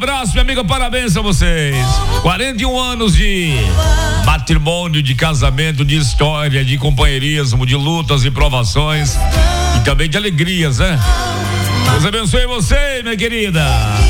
abraço, minha amiga, parabéns a vocês. 41 anos de matrimônio, de casamento, de história, de companheirismo, de lutas e provações e também de alegrias, né? Deus abençoe você, minha querida.